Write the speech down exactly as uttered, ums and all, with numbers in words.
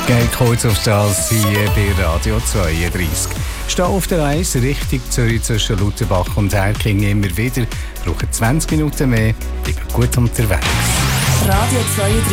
Geht kurz auf das hier bei Radio zweiunddreißig. Stehe auf der eins Richtung Zürich zwischen Lutherbach und Erking immer wieder. Brauche zwanzig Minuten mehr. Ich bin gut unterwegs. Radio zweiunddreißig.